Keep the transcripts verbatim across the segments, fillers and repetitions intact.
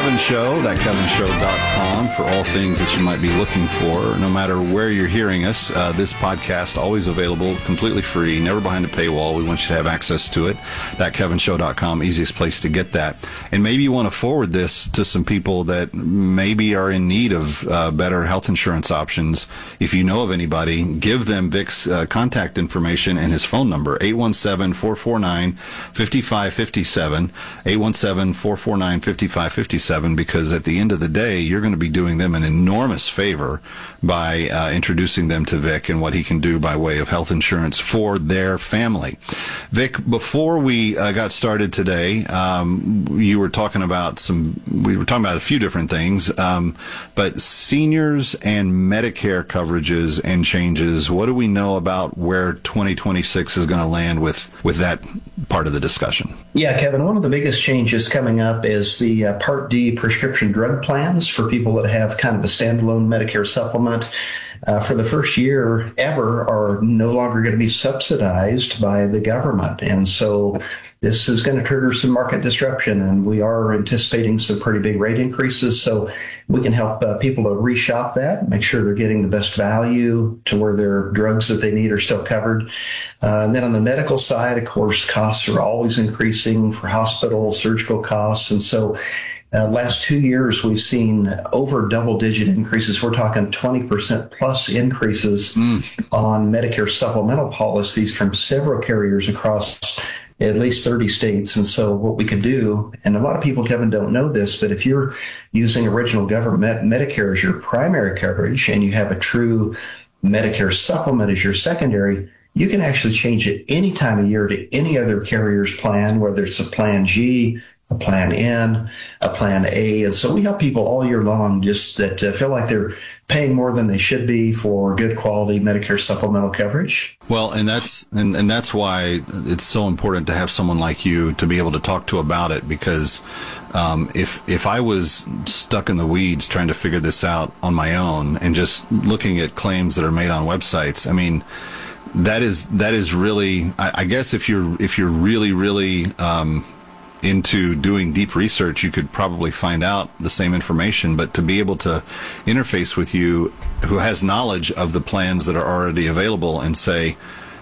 Kevin Show, that kevin show dot com, for all things that you might be looking for. No matter where you're hearing us, uh, this podcast always available, completely free, never behind a paywall. We want you to have access to it. that kevin show dot com, easiest place to get that. And maybe you want to forward this to some people that maybe are in need of uh, better health insurance options. If you know of anybody, give them Vic's uh, contact information and his phone number, eight one seven, four four nine, five five five seven, eight one seven, four four nine, five five five seven, because at the end of the day, you're going to be doing them an enormous favor by uh, introducing them to Vic and what he can do by way of health insurance for their family. Vic, before we uh, got started today, um, you were talking about some, we were talking about a few different things, um, but seniors and Medicare coverages and changes, what do we know about where twenty twenty-six is going to land with, with that part of the discussion? Yeah, Kevin, one of the biggest changes coming up is the uh, Part D prescription drug plans for people that have kind of a standalone Medicare supplement. Uh, for the first year ever, are no longer going to be subsidized by the government. And so this is going to trigger some market disruption, and we are anticipating some pretty big rate increases. So we can help uh, people to reshop that, make sure they're getting the best value to where their drugs that they need are still covered. Uh, and then on the medical side, of course, costs are always increasing for hospital, surgical costs. And so Uh, last two years, we've seen over double-digit increases. We're talking twenty percent plus increases mm. on Medicare supplemental policies from several carriers across at least thirty states. And so what we could do, and a lot of people, Kevin, don't know this, but if you're using original government Medicare as your primary coverage and you have a true Medicare supplement as your secondary, you can actually change it any time of year to any other carrier's plan, whether it's a Plan G, a Plan N, a Plan A. And so we help people all year long just that uh, feel like they're paying more than they should be for good quality Medicare supplemental coverage. Well, and that's and, and that's why it's so important to have someone like you to be able to talk to about it, because um, if if I was stuck in the weeds trying to figure this out on my own and just looking at claims that are made on websites, I mean, that is that is really, I, I guess if you're if you're really, really um, into doing deep research, you could probably find out the same information, but to be able to interface with you who has knowledge of the plans that are already available and say,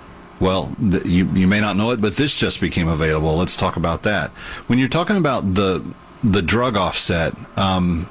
well, th- you, you may not know it, but this just became available. Let's talk about that. When you're talking about the, the drug offset, um,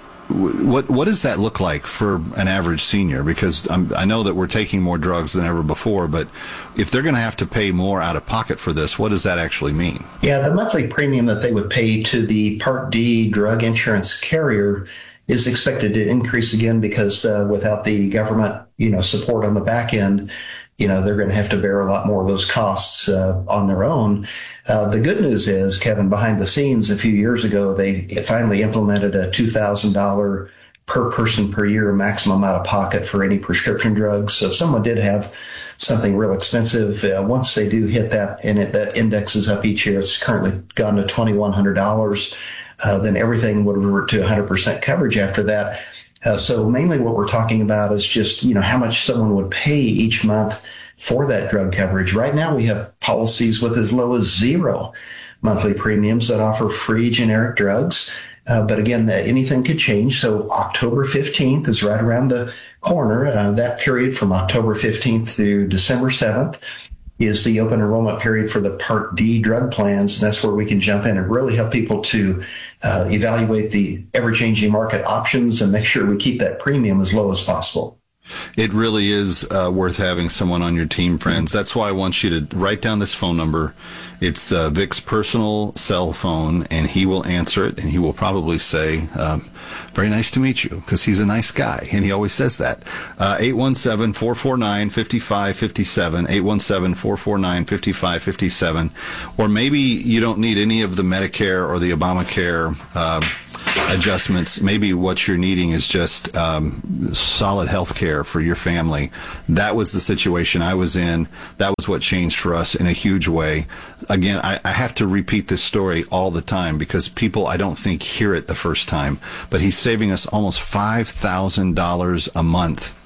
What what does that look like for an average senior? Because I'm, I know that we're taking more drugs than ever before, but if they're going to have to pay more out of pocket for this, what does that actually mean? Yeah, the monthly premium that they would pay to the Part D drug insurance carrier is expected to increase again because uh, without the government, you know, support on the back end, you know, they're going to have to bear a lot more of those costs uh, on their own. Uh, the good news is, Kevin, behind the scenes a few years ago, they finally implemented a two thousand dollars per person per year maximum out of pocket for any prescription drugs. So if someone did have something real expensive, uh, once they do hit that, and it, that indexes up each year, it's currently gone to twenty-one hundred dollars, uh, then everything would revert to one hundred percent coverage after that. Uh, so mainly what we're talking about is just, you know, how much someone would pay each month for that drug coverage. Right now, we have policies with as low as zero monthly premiums that offer free generic drugs. Uh, but again, that anything could change. So October fifteenth is right around the corner. Uh, that period from October fifteenth through December seventh is the open enrollment period for the Part D drug plans. And that's where we can jump in and really help people to uh, evaluate the ever-changing market options and make sure we keep that premium as low as possible. It really is uh, worth having someone on your team, friends. That's why I want you to write down this phone number. It's uh, Vic's personal cell phone, and he will answer it, and he will probably say, um, very nice to meet you, because he's a nice guy, and he always says that. Uh, eight one seven, four four nine, five five five seven, eight one seven, four four nine, five five five seven. Or maybe you don't need any of the Medicare or the Obamacare uh, adjustments. Maybe what you're needing is just um, solid health care for your family. That was the situation I was in. That was what changed for us in a huge way. Again, I, I have to repeat this story all the time because people, I don't think, hear it the first time. But he's saving us almost five thousand dollars a month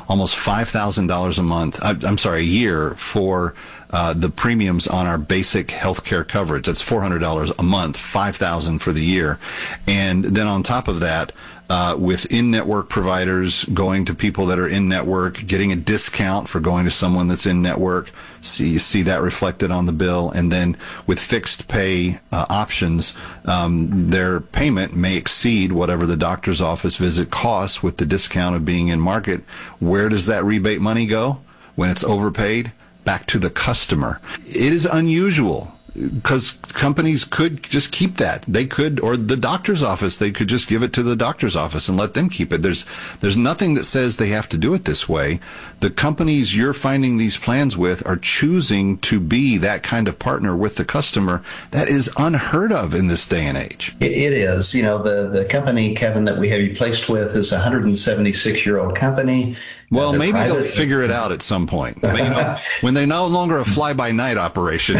almost five thousand dollars a month, I, I'm sorry, a year for uh, the premiums on our basic healthcare coverage. That's four hundred dollars a month, five thousand dollars for the year. And then on top of that, Uh, with in-network providers, going to people that are in-network, getting a discount for going to someone that's in-network. See, you see that reflected on the bill. And then with fixed pay uh, options, um, their payment may exceed whatever the doctor's office visit costs with the discount of being in market. Where does that rebate money go when it's overpaid? Back to the customer. It is unusual, because companies could just keep that. They could, or the doctor's office, they could just give it to the doctor's office and let them keep it. There's there's nothing that says they have to do it this way. The companies you're finding these plans with are choosing to be that kind of partner with the customer. That is unheard of in this day and age. It, it is. You know, the, the company, Kevin, that we have you placed with is a one hundred seventy-six-year-old company. Well, uh, maybe private. They'll figure it out at some point. But, you know, when they're no longer a fly-by-night operation.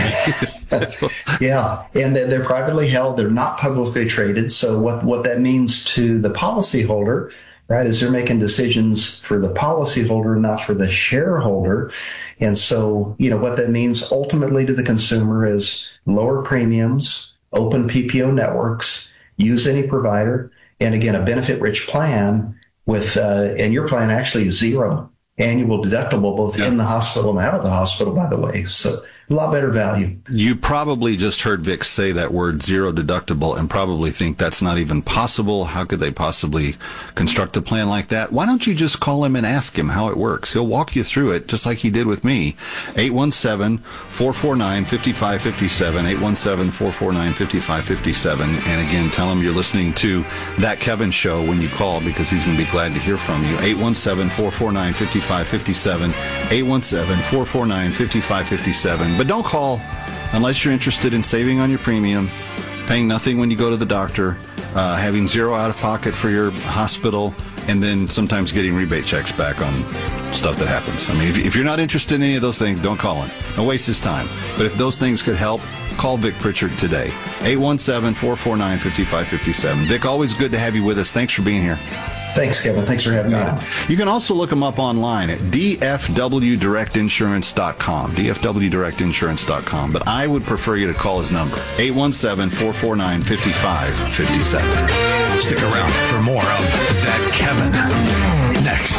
Yeah, and they're, they're privately held. They're not publicly traded. So what, what that means to the policyholder, right, is they're making decisions for the policyholder, not for the shareholder. And so, you know, what that means ultimately to the consumer is lower premiums, open P P O networks, use any provider, and again, a benefit-rich plan with, uh, and your plan actually is zero annual deductible, both yeah. in the hospital and out of the hospital, by the way. So a lot better value. You probably just heard Vic say that word, zero deductible, and probably think that's not even possible. How could they possibly construct a plan like that? Why don't you just call him and ask him how it works? He'll walk you through it, just like he did with me. eight one seven, four four nine, five five five seven, eight one seven, four four nine, five five five seven. And again, tell him you're listening to That Kevin Show when you call, because he's going to be glad to hear from you. eight one seven, four four nine, five five five seven, eight one seven, four four nine, five five five seven. But don't call unless you're interested in saving on your premium, paying nothing when you go to the doctor, uh, having zero out of pocket for your hospital, and then sometimes getting rebate checks back on stuff that happens. I mean, if, if you're not interested in any of those things, don't call him. Don't waste his time. But if those things could help, call Vic Pritchard today. eight one seven, four four nine, five five five seven. Vic, always good to have you with us. Thanks for being here. Thanks, Kevin. Thanks for having me on. You can also look them up online at d f w direct insurance dot com, d f w direct insurance dot com. But I would prefer you to call his number, eight one seven, four four nine, five five five seven. Stick around for more of That Kevin next.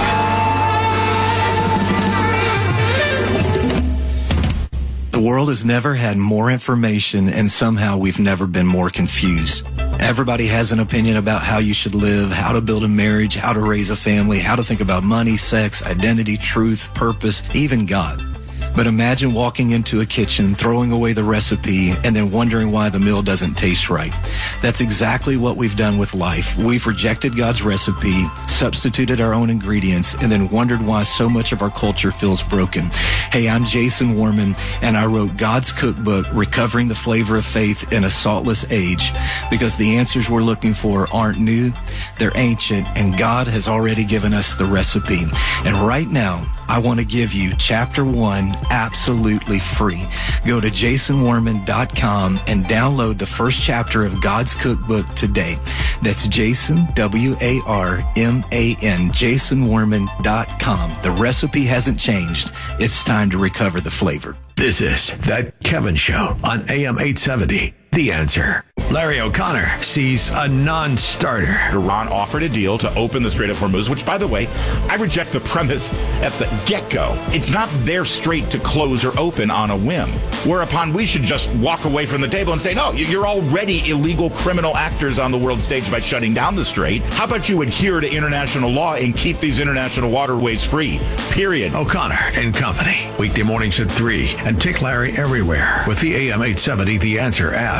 The world has never had more information, and somehow we've never been more confused. Everybody has an opinion about how you should live, how to build a marriage, how to raise a family, how to think about money, sex, identity, truth, purpose, even God. But imagine walking into a kitchen, throwing away the recipe, and then wondering why the meal doesn't taste right. That's exactly what we've done with life. We've rejected God's recipe, substituted our own ingredients, and then wondered why so much of our culture feels broken. Hey, I'm Jason Warman, and I wrote God's Cookbook, Recovering the Flavor of Faith in a Saltless Age, because the answers we're looking for aren't new, they're ancient, and God has already given us the recipe. And right now, I want to give you chapter one absolutely free. Go to jason warman dot com and download the first chapter of God's Cookbook today. That's Jason, W A R M A N, jason warman dot com. The recipe hasn't changed. It's time to recover the flavor. This is That Kevin Show on A M eight seventy. The Answer. Larry O'Connor sees a non-starter. Iran offered a deal to open the Strait of Hormuz, which, by the way, I reject the premise at the get-go. It's not their strait to close or open on a whim, whereupon we should just walk away from the table and say, no, you're already illegal criminal actors on the world stage by shutting down the strait. How about you adhere to international law and keep these international waterways free, period. O'Connor and Company, weekday mornings at three, and Tick Larry everywhere with the A M eight seventy The Answer app.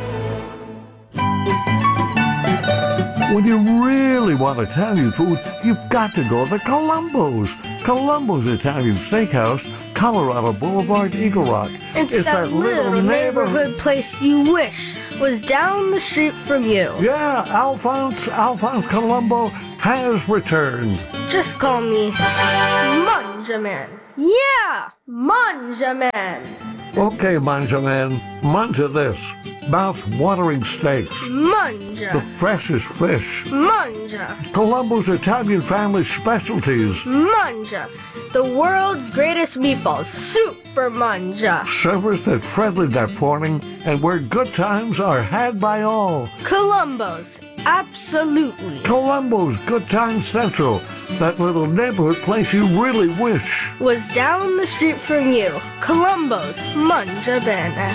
When you really want Italian food, you've got to go to Columbo's. Columbo's Italian Steakhouse, Colorado Boulevard, Eagle Rock. It's, it's that, that little neighborhood, neighborhood place you wish was down the street from you. Yeah, Alphonse, Alphonse Columbo has returned. Just call me Manjaman. Yeah, Manjaman. Okay, Manjaman, manja this. mouth-watering steaks, the Manja. freshest fish, Manja. Columbo's Italian family specialties, Manja. The world's greatest meatballs. Super Manja. serviced at friendly that morning, and where good times are had by all. Columbo's. Absolutely. Columbo's Good Time Central, that little neighborhood place you really wish. Was down the street from you. Columbo's. Manja Bene.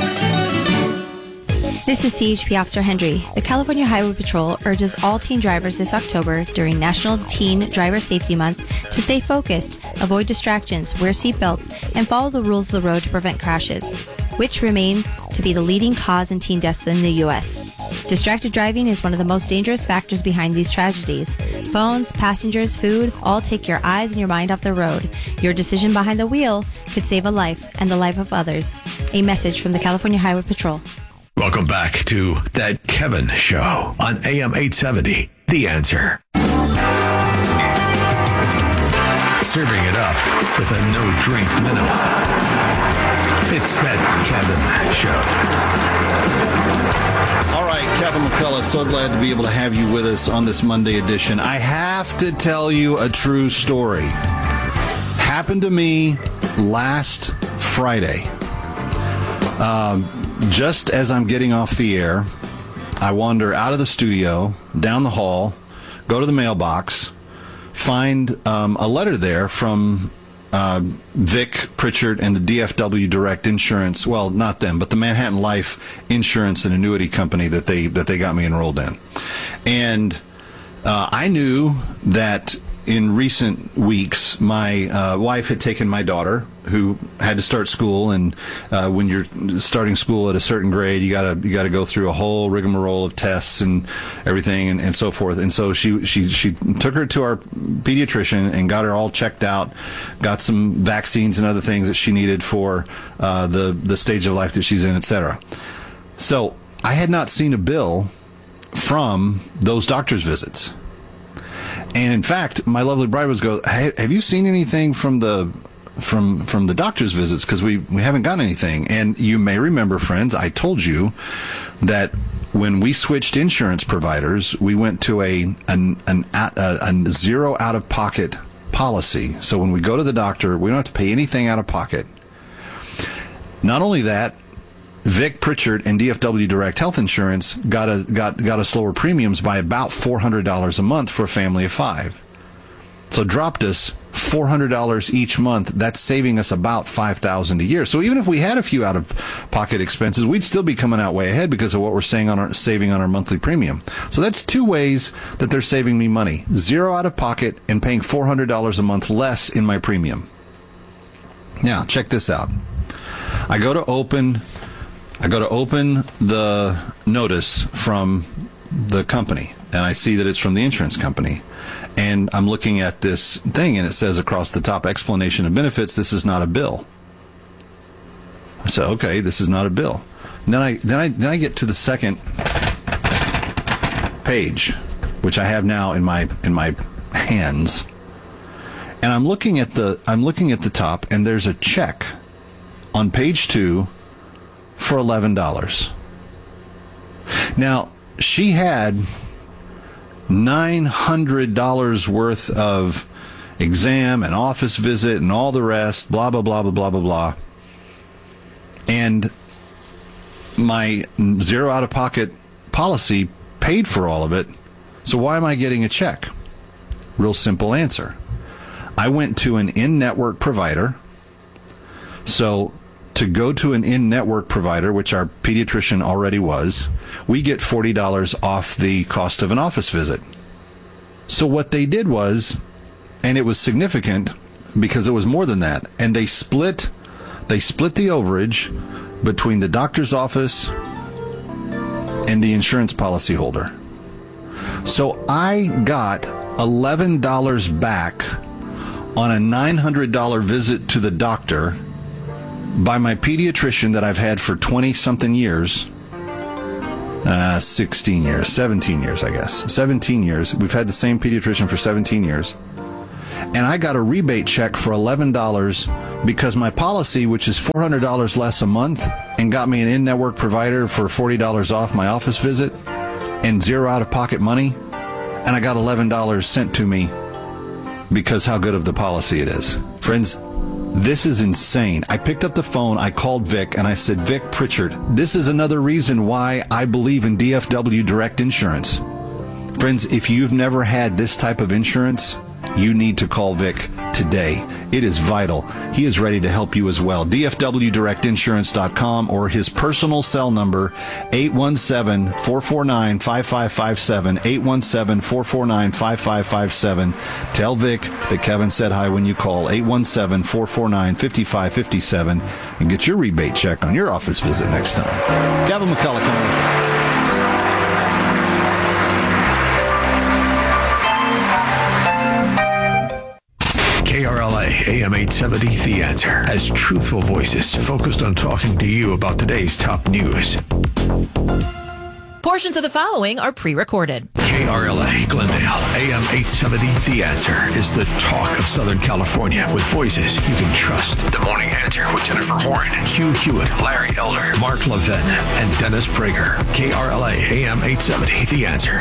This is C H P Officer Hendry. The California Highway Patrol urges all teen drivers this October during National Teen Driver Safety Month to stay focused, avoid distractions, wear seatbelts, and follow the rules of the road to prevent crashes, which remain to be the leading cause in teen deaths in the U S. Distracted driving is one of the most dangerous factors behind these tragedies. Phones, passengers, food, all take your eyes and your mind off the road. Your decision behind the wheel could save a life and the life of others. A message from the California Highway Patrol. Welcome back to That Kevin Show on A M eight seventy, The Answer. Serving it up with a no-drink minimum. It's That Kevin Show. All right, Kevin McCullough, so glad to be able to have you with us on this Monday edition. I have to tell you a true story. Happened to me last Friday. Um, just as I'm getting off the air, I wander out of the studio, down the hall, go to the mailbox, find um, a letter there from uh, Vic Pritchard and the D F W Direct Insurance. Well, not them, but the Manhattan Life Insurance and Annuity Company that they that they got me enrolled in. And uh, I knew that in recent weeks, my uh, wife had taken my daughter, who had to start school, and uh, when you're starting school at a certain grade, you gotta you gotta go through a whole rigmarole of tests and everything, and, and so forth. And so she she she took her to our pediatrician and got her all checked out, got some vaccines and other things that she needed for uh, the the stage of life that she's in, et cetera. So I had not seen a bill from those doctor's visits. And in fact, my lovely bride was go, hey, have you seen anything from the from from the doctor's visits? Because we, we haven't gotten anything. And you may remember, friends, I told you that when we switched insurance providers, we went to a an, an a, a zero out-of-pocket policy. So when we go to the doctor, we don't have to pay anything out of pocket. Not only that, Vic Pritchard and D F W Direct Health Insurance got a got got us lower premiums by about four hundred dollars a month for a family of five. So dropped us four hundred dollars each month. That's saving us about five thousand dollars a year. So even if we had a few out-of-pocket expenses, we'd still be coming out way ahead because of what we're saving on our, saving on our monthly premium. So that's two ways that they're saving me money. Zero out-of-pocket and paying four hundred dollars a month less in my premium. Now, check this out. I go to open... I go to open the notice from the company, and I see that it's from the insurance company. And I'm looking at this thing, and it says across the top, explanation of benefits, this is not a bill. I said, okay, this is not a bill. And then I then I then I get to the second page, which I have now in my in my hands. And I'm looking at the I'm looking at the top, and there's a check on page two for eleven dollars. Now, she had nine hundred dollars worth of exam and office visit and all the rest, blah, blah, blah, blah, blah, blah, blah. And my zero out-of-pocket policy paid for all of it. So why am I getting a check? Real simple answer. I went to an in-network provider. So to go to an in-network provider, which our pediatrician already was, we get forty dollars off the cost of an office visit. So what they did was, and it was significant because it was more than that, and they split they split the overage between the doctor's office and the insurance policyholder. So I got eleven dollars back on a nine hundred dollars visit to the doctor by my pediatrician that I've had for twenty-something years, uh, sixteen years, seventeen years, I guess. seventeen years. We've had the same pediatrician for seventeen years. and I got a rebate check for eleven dollars because my policy, which is four hundred dollars less a month and got me an in-network provider for forty dollars off my office visit and zero out-of-pocket money, and I got eleven dollars sent to me because how good of the policy it is. Friends, this is insane. I picked up the phone, I called Vic, and I said, Vic Pritchard, this is another reason why I believe in D F W Direct Insurance. Friends, if you've never had this type of insurance, you need to call Vic today. It is vital. He is ready to help you as well. D F W direct insurance dot com or his personal cell number, eight one seven, four four nine, five five five seven, eight one seven, four four nine, five five five seven. Tell Vic that Kevin said hi when you call, eight one seven, four four nine, five five five seven, and get your rebate check on your office visit next time. Gavin McCullough coming up. K R L A A M eight seventy, The Answer, has truthful voices focused on talking to you about today's top news. Portions of the following are pre-recorded. K R L A Glendale, A M eight seventy, The Answer, is the talk of Southern California with voices you can trust. The Morning Answer with Jennifer Horn, Hugh Hewitt, Larry Elder, Mark Levin, and Dennis Prager. K R L A A M eight seventy, The Answer.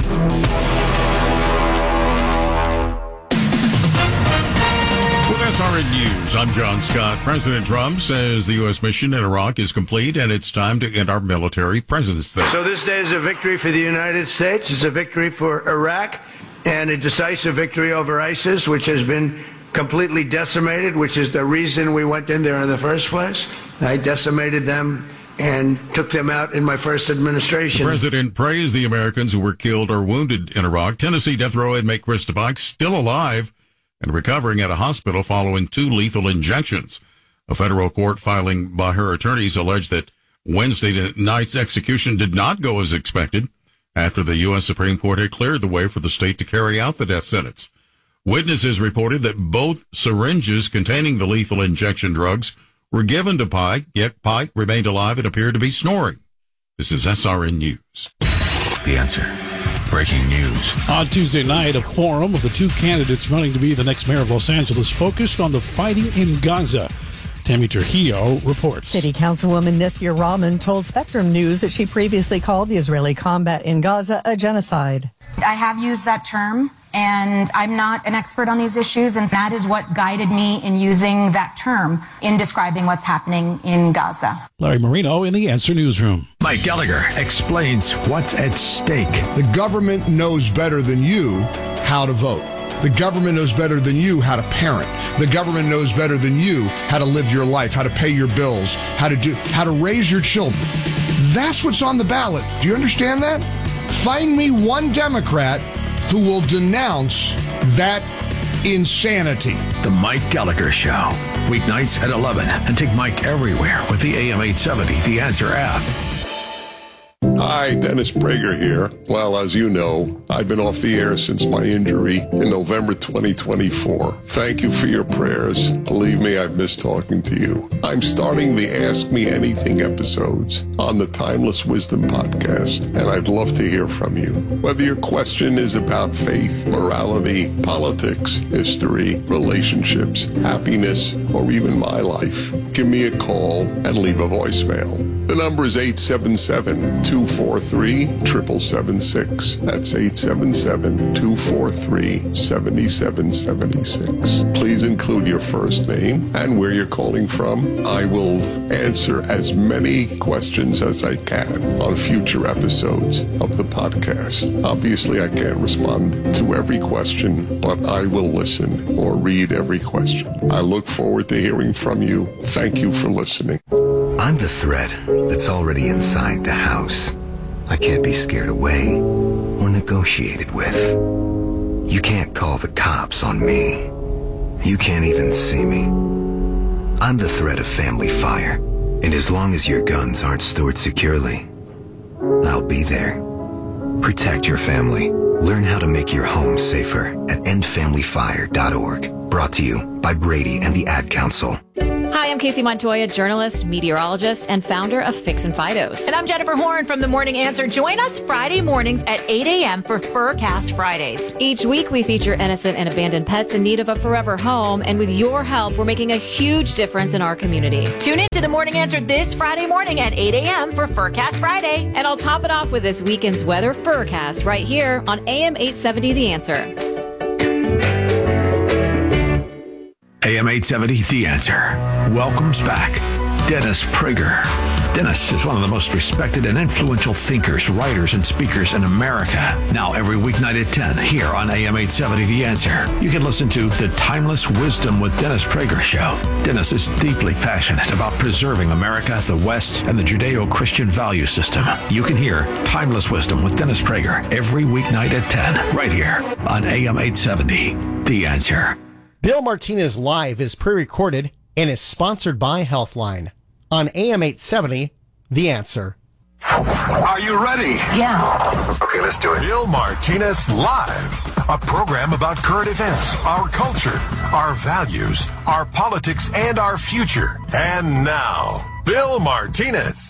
S R N News, I'm John Scott. President Trump says the U S mission in Iraq is complete and it's time to end our military presence there. So this day is a victory for the United States. It's a victory for Iraq and a decisive victory over ISIS, which has been completely decimated, which is the reason we went in there in the first place. I decimated them and took them out in my first administration. The president praised the Americans who were killed or wounded in Iraq. Tennessee death row inmate Chris DeBock still alive and recovering at a hospital following two lethal injections. A federal court filing by her attorneys alleged that Wednesday night's execution did not go as expected after the U S Supreme Court had cleared the way for the state to carry out the death sentence. Witnesses reported that both syringes containing the lethal injection drugs were given to Pike, yet Pike remained alive and appeared to be snoring. This is S R N News. The Answer. Breaking news. On Tuesday night, a forum of the two candidates running to be the next mayor of Los Angeles focused on the fighting in Gaza. Tammy Trujillo reports. City Councilwoman Nithya Rahman told Spectrum News that she previously called the Israeli combat in Gaza a genocide. I have used that term, and I'm not an expert on these issues, and that is what guided me in using that term in describing what's happening in Gaza. Larry Marino in the Answer Newsroom. Mike Gallagher explains what's at stake. The government knows better than you how to vote. The government knows better than you how to parent. The government knows better than you how to live your life, how to pay your bills, how to do, how to raise your children. That's what's on the ballot. Do you understand that? Find me one Democrat who will denounce that insanity. The Mike Gallagher Show. Weeknights at eleven. And take Mike everywhere with the A M eight seventy The Answer app. Hi, Dennis Prager here. Well, as you know, I've been off the air since my injury in November twenty twenty-four. Thank you for your prayers. Believe me, I've missed talking to you. I'm starting the Ask Me Anything episodes on the Timeless Wisdom podcast, and I'd love to hear from you. Whether your question is about faith, morality, politics, history, relationships, happiness, or even my life, give me a call and leave a voicemail. The number is eight seven seven, two four three, seven seven seven six. That's eight seven seven, two four three, seven seven seven six. Please include your first name and where you're calling from. I will answer as many questions as I can on future episodes of the podcast. Obviously, I can't respond to every question, but I will listen or read every question. I look forward to hearing from you. Thank you for listening. I'm the threat that's already inside the house. I can't be scared away or negotiated with. You can't call the cops on me. You can't even see me. I'm the threat of family fire, and as long as your guns aren't stored securely, I'll be there. Protect your family. Learn how to make your home safer at end family fire dot org. Brought to you by Brady and the Ad Council. Hi, Hi, I'm Casey Montoya, journalist, meteorologist, and founder of Fix and Fidos. And I'm Jennifer Horn from The Morning Answer. Join us Friday mornings at eight a.m. for Furcast Fridays. Each week, we feature innocent and abandoned pets in need of a forever home, and with your help, we're making a huge difference in our community. Tune in to The Morning Answer this Friday morning at eight a.m. for Furcast Friday. And I'll top it off with this weekend's weather Furcast right here on A M eight seventy The Answer. A M eight seventy The Answer welcomes back Dennis Prager. Dennis is one of the most respected and influential thinkers, writers, and speakers in America. Now every weeknight at ten here on A M eight seventy The Answer, you can listen to The Timeless Wisdom with Dennis Prager show. Dennis is deeply passionate about preserving America, the West, and the Judeo-Christian value system. You can hear Timeless Wisdom with Dennis Prager every weeknight at ten right here on A M eight seventy The Answer. Bill Martinez Live is pre-recorded and is sponsored by Healthline on A M eight seventy, The Answer. Are you ready? Yeah. Okay, let's do it. Bill Martinez Live, a program about current events, our culture, our values, our politics, and our future. And now, Bill Martinez.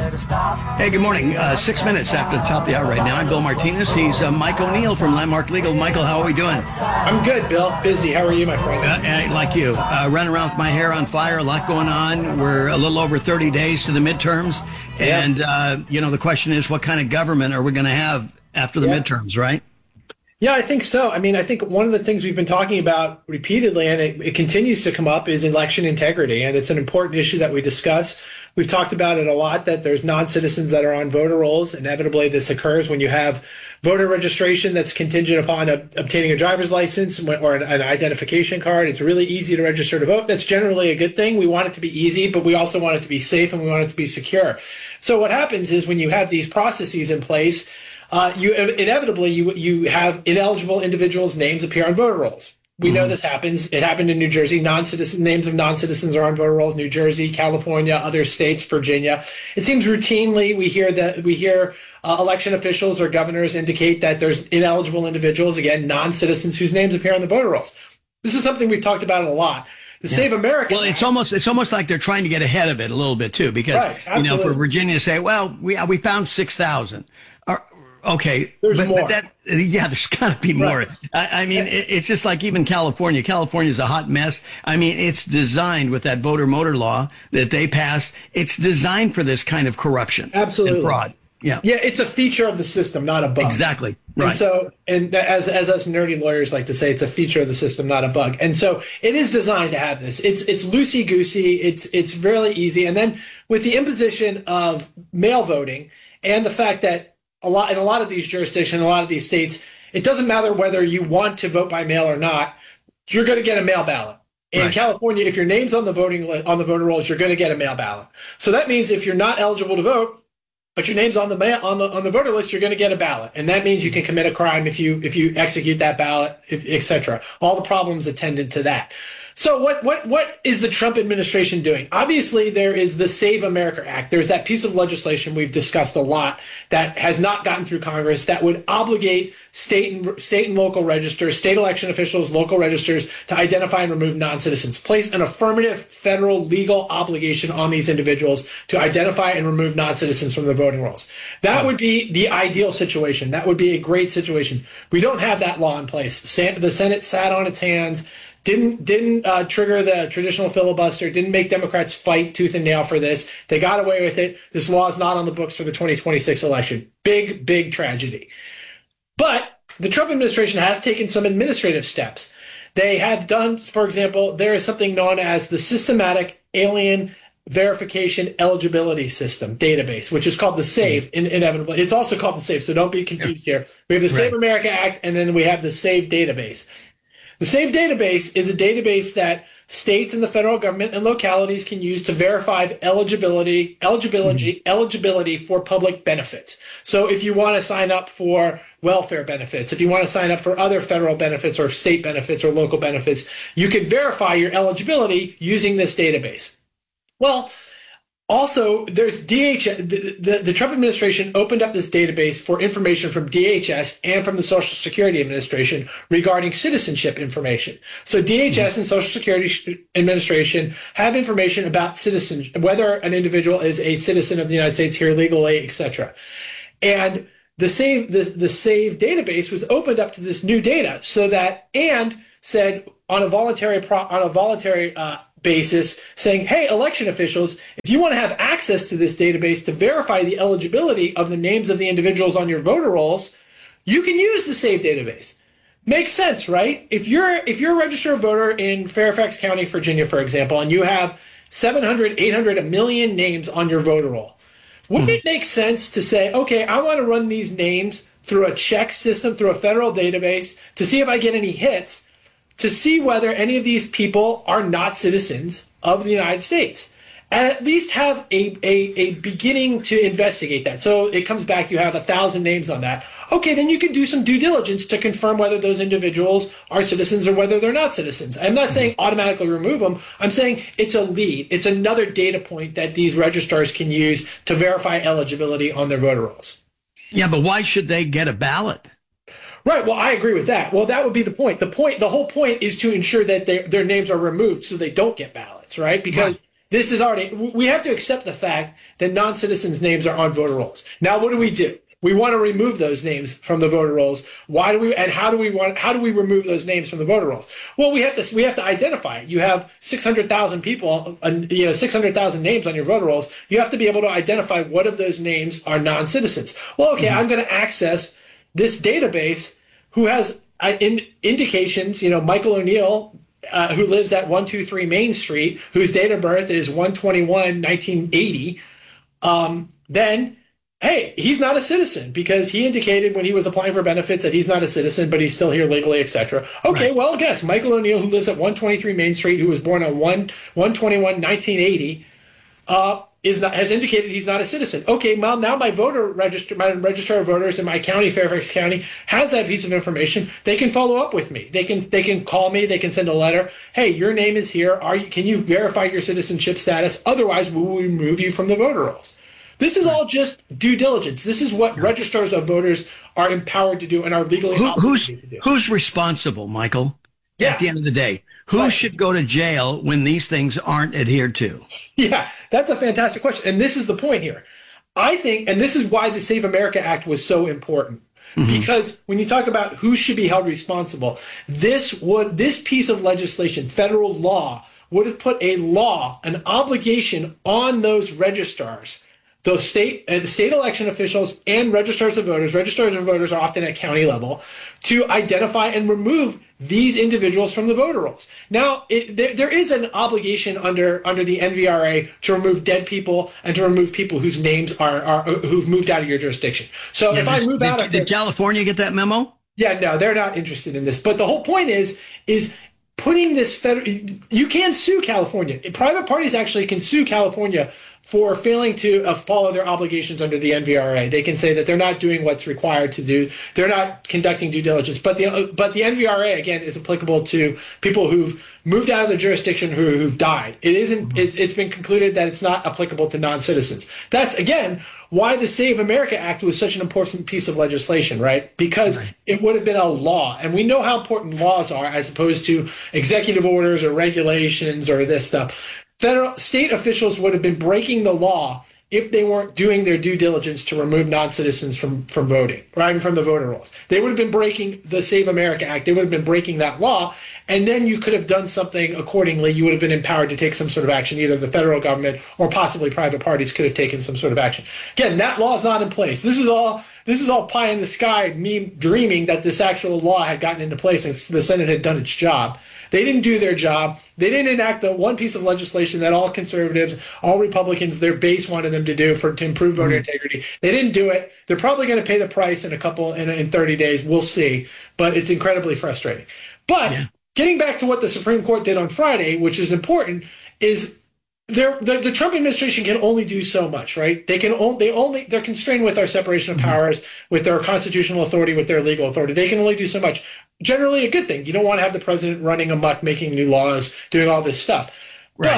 Hey, good morning. Uh, six minutes after the top of the hour right now. I'm Bill Martinez. He's uh, Mike O'Neill from Landmark Legal. Michael, how are we doing? I'm good, Bill. Busy. How are you, my friend? Uh, like you. Uh, running around with my hair on fire. A lot going on. We're a little over thirty days to the midterms. Yeah. And, uh, you know, the question is, what kind of government are we going to have after the yeah. midterms, right? Yeah, I think so. I mean, I think one of the things we've been talking about repeatedly, and it, it continues to come up, is election integrity. And it's an important issue that we discuss. We've talked about it a lot, that there's non-citizens that are on voter rolls. Inevitably, this occurs when you have voter registration that's contingent upon a, obtaining a driver's license or an, an identification card. It's really easy to register to vote. That's generally a good thing. We want it to be easy, but we also want it to be safe and we want it to be secure. So what happens is when you have these processes in place, Uh, you inevitably you you have ineligible individuals' names appear on voter rolls. We mm-hmm. know this happens. It happened in New Jersey. Non-citizen names of non-citizens are on voter rolls. New Jersey, California, other states, Virginia. It seems routinely we hear that we hear uh, election officials or governors indicate that there's ineligible individuals, again, non-citizens whose names appear on the voter rolls. This is something we've talked about a lot. The yeah. Save America. Well, it's almost it's almost like they're trying to get ahead of it a little bit too, because right, you know, for Virginia to say, well, we we found six thousand. Okay, there's but, more. But that, yeah, there's got to be more. Right. I, I mean, it, it's just like even California. California's a hot mess. I mean, it's designed with that voter motor law that they passed. It's designed for this kind of corruption. Absolutely. And fraud. Yeah. Yeah, it's a feature of the system, not a bug. Exactly. Right. And so, and as as us nerdy lawyers like to say, it's a feature of the system, not a bug. And so, it is designed to have this. It's it's loosey goosey. It's it's really easy. And then with the imposition of mail voting and the fact that a lot in a lot of these jurisdictions, a lot of these states, it doesn't matter whether you want to vote by mail or not. You're going to get a mail ballot. In right. California, if your name's on the voting li- on the voter rolls, you're going to get a mail ballot. So that means if you're not eligible to vote, but your name's on the mail, on the on the voter list, you're going to get a ballot, and that means you can commit a crime if you if you execute that ballot, et cetera. All the problems attendant to that. So what what what is the Trump administration doing? Obviously, there is the Save America Act. There's that piece of legislation we've discussed a lot that has not gotten through Congress that would obligate state and state and local registers, state election officials, local registers to identify and remove non-citizens, place an affirmative federal legal obligation on these individuals to identify and remove non-citizens from the voting rolls. That would be the ideal situation. That would be a great situation. We don't have that law in place. The Senate sat on its hands. Didn't didn't uh, trigger the traditional filibuster, didn't make Democrats fight tooth and nail for this. They got away with it. This law is not on the books for the twenty twenty-six election. Big, big tragedy. But the Trump administration has taken some administrative steps. They have done, for example, there is something known as the Systematic Alien Verification Eligibility System database, which is called the SAVE, in, inevitably. It's also called the SAVE, so don't be confused here. We have the Save America Act, and then we have the SAVE database. The SAVE database is a database that states and the federal government and localities can use to verify eligibility, eligibility, mm-hmm. eligibility for public benefits. So if you want to sign up for welfare benefits, if you want to sign up for other federal benefits or state benefits or local benefits, you can verify your eligibility using this database. Well, Also, there's D H S. The, the, the Trump administration opened up this database for information from D H S and from the Social Security Administration regarding citizenship information. So D H S mm-hmm. and Social Security Administration have information about citizen, whether an individual is a citizen of the United States here legally, et cetera. And the Save the, the Save database was opened up to this new data, so that and said on a voluntary pro, on a voluntary uh, basis, saying, hey, election officials, if you want to have access to this database to verify the eligibility of the names of the individuals on your voter rolls, you can use the Save database. Makes sense, right? If you're if you're a registered voter in Fairfax County, Virginia, for example, and you have seven hundred, eight hundred, a million names on your voter roll, wouldn't it make sense to say, okay, I want to run these names through a check system, through a federal database, to see if I get any hits, to see whether any of these people are not citizens of the United States, and at least have a, a, a beginning to investigate that. So it comes back, you have a thousand names on that. Okay, then you can do some due diligence to confirm whether those individuals are citizens or whether they're not citizens. I'm not saying automatically remove them. I'm saying it's a lead. It's another data point that these registrars can use to verify eligibility on their voter rolls. Yeah, but why should they get a ballot? Right. Well, I agree with that. Well, that would be the point. The point, the whole point is to ensure that their their names are removed so they don't get ballots, right? Because right. this is already, we have to accept the fact that non-citizens' names are on voter rolls. Now, what do we do? We want to remove those names from the voter rolls. Why do we, and how do we want, how do we remove those names from the voter rolls? Well, we have to, we have to identify it. You have six hundred thousand people, uh, you know, six hundred thousand names on your voter rolls. You have to be able to identify what of those names are non-citizens. Well, okay, mm-hmm. I'm going to access this database who has uh, in, indications, you know, Michael O'Neill, uh, who lives at one two three Main Street, whose date of birth is one twenty-one nineteen eighty, um, then, hey, he's not a citizen because he indicated when he was applying for benefits that he's not a citizen, but he's still here legally, et cetera. Okay, right. Well, guess Michael O'Neill, who lives at one twenty-three Main Street, who was born on one twenty-one nineteen eighty, uh, is not, has indicated he's not a citizen. Okay, well, now my voter register, my registrar of voters in my county, Fairfax County, has that piece of information. They can follow up with me. They can they can call me. They can send a letter. Hey, your name is here. Are you? Can you verify your citizenship status? Otherwise, we will remove you from the voter rolls. This is all just due diligence. This is what registrars of voters are empowered to do and are legally Who, obligated who's, to do. Who's responsible, Michael? Yeah. At the end of the day, who right. should go to jail when these things aren't adhered to? Yeah, that's a fantastic question. And this is the point here. I think, and this is why the Save America Act was so important. Mm-hmm. Because when you talk about who should be held responsible, this would this piece of legislation, federal law, would have put a law, an obligation on those registrars, those state uh, the state election officials and registrars of voters. Registrars of voters are often at county level, to identify and remove these individuals from the voter rolls. Now, it, there, there is an obligation under under the N V R A to remove dead people and to remove people whose names are, are who've moved out of your jurisdiction. So yeah, if I move did, out of did California get that memo? Yeah, no, they're not interested in this. But the whole point is is putting this federal. You can sue California. Private parties actually can sue California for failing to uh, follow their obligations under the N V R A. They can say that they're not doing what's required to do. They're not conducting due diligence. But the uh, but the N V R A, again, is applicable to people who've moved out of the jurisdiction who, who've died. It isn't. Mm-hmm. It's, it's been concluded that it's not applicable to non-citizens. That's, again, why the Save America Act was such an important piece of legislation, right? Because right. it would have been a law. And we know how important laws are as opposed to executive orders or regulations or this stuff. Federal state officials would have been breaking the law if they weren't doing their due diligence to remove non-citizens from, from voting, right, from the voter rolls. They would have been breaking the Save America Act. They would have been breaking that law, and then you could have done something accordingly. You would have been empowered to take some sort of action. Either the federal government or possibly private parties could have taken some sort of action. Again, that law is not in place. This is all this is all pie in the sky, me dreaming that this actual law had gotten into place and the Senate had done its job. They didn't do their job. They didn't enact the one piece of legislation that all conservatives, all Republicans, their base wanted them to do for to improve voter mm-hmm. integrity. They didn't do it. They're probably going to pay the price in a couple in, in thirty days. We'll see. But it's incredibly frustrating. But yeah. getting back to what the Supreme Court did on Friday, which is important, is the, the Trump administration can only do so much, right? They can only, they only, they're constrained with our separation of powers, with their constitutional authority, with their legal authority. They can only do so much. Generally a good thing. You don't want to have the president running amok, making new laws, doing all this stuff. Right. But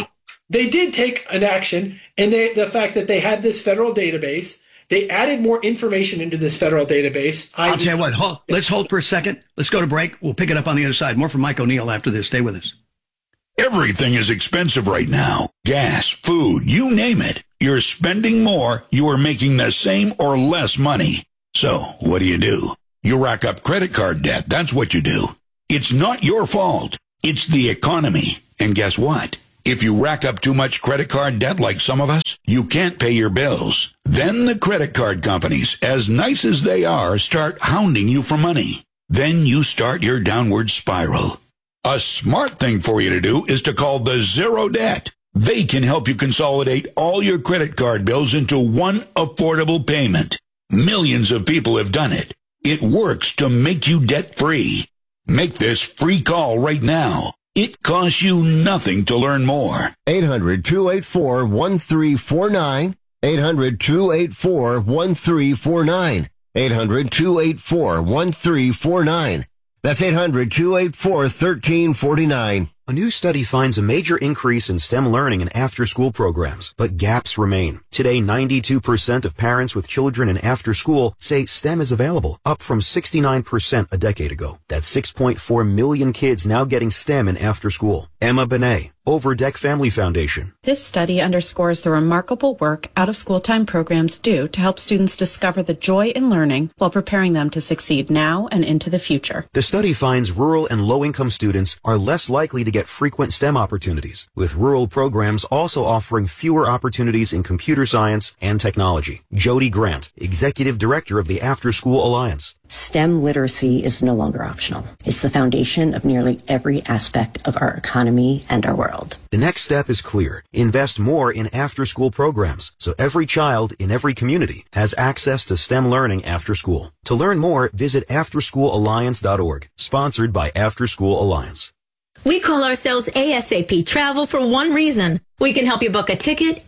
they did take an action, and they, the fact that they had this federal database, they added more information into this federal database. I'll tell you what, hold, let's hold for a second. Let's go to break. We'll pick it up on the other side. More from Mike O'Neill after this. Stay with us. Everything is expensive right now. Gas, food, you name it. You're spending more, you are making the same or less money. So, what do you do? You rack up credit card debt. That's what you do. It's not your fault. It's the economy. And guess what? If you rack up too much credit card debt like some of us, you can't pay your bills. Then the credit card companies, as nice as they are, start hounding you for money. Then you start your downward spiral. A smart thing for you to do is to call the Zero Debt. They can help you consolidate all your credit card bills into one affordable payment. Millions of people have done it. It works to make you debt-free. Make this free call right now. It costs you nothing to learn more. eight hundred, two eight four, one three four nine. eight hundred, two eight four, one three four nine. eight hundred, two eight four, one three four nine. That's eight hundred, two eight four, one three four nine. A new study finds a major increase in STEM learning and after-school programs, but gaps remain. Today, ninety-two percent of parents with children in after-school say STEM is available, up from sixty-nine percent a decade ago. That's six point four million kids now getting STEM in after-school. Emma Benet, Overdeck Family Foundation. This study underscores the remarkable work out-of-school time programs do to help students discover the joy in learning while preparing them to succeed now and into the future. The study finds rural and low-income students are less likely to get frequent STEM opportunities, with rural programs also offering fewer opportunities in computer science and technology. Jody Grant, Executive Director of the After School Alliance. STEM literacy is no longer optional. It's the foundation of nearly every aspect of our economy and our world. The next step is clear. Invest more in after-school programs so every child in every community has access to STEM learning after school. To learn more, visit after school alliance dot org, sponsored by After School Alliance. We call ourselves A S A P Travel for one reason. We can help you book a ticket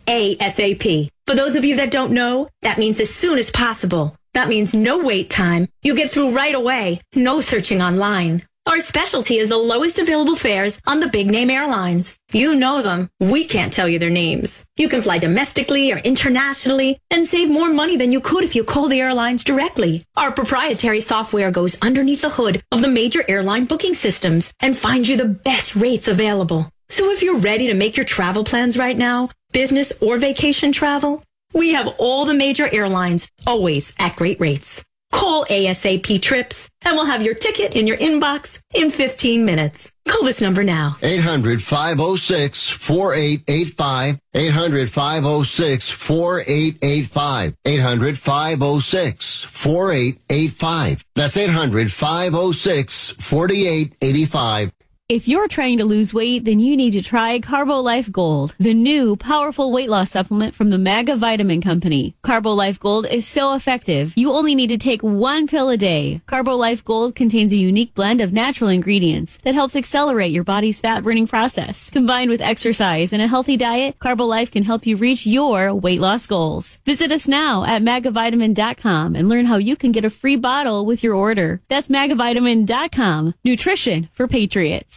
ASAP. For those of you that don't know, that means as soon as possible. That means no wait time. You get through right away. No searching online. Our specialty is the lowest available fares on the big name airlines. You know them. We can't tell you their names. You can fly domestically or internationally and save more money than you could if you call the airlines directly. Our proprietary software goes underneath the hood of the major airline booking systems and finds you the best rates available. So if you're ready to make your travel plans right now, business or vacation travel, we have all the major airlines, always at great rates. Call A S A P Trips, and we'll have your ticket in your inbox in fifteen minutes. Call this number now. eight hundred, five oh six, four eight eight five. eight hundred, five oh six, four eight eight five. eight hundred, five oh six, four eight eight five. That's eight hundred, five oh six, four eight eight five. If you're trying to lose weight, then you need to try CarboLife Gold, the new powerful weight loss supplement from the Maga Vitamin Company. CarboLife Gold is so effective, you only need to take one pill a day. CarboLife Gold contains a unique blend of natural ingredients that helps accelerate your body's fat-burning process. Combined with exercise and a healthy diet, CarboLife can help you reach your weight loss goals. Visit us now at maga vitamin dot com and learn how you can get a free bottle with your order. That's maga vitamin dot com. Nutrition for Patriots.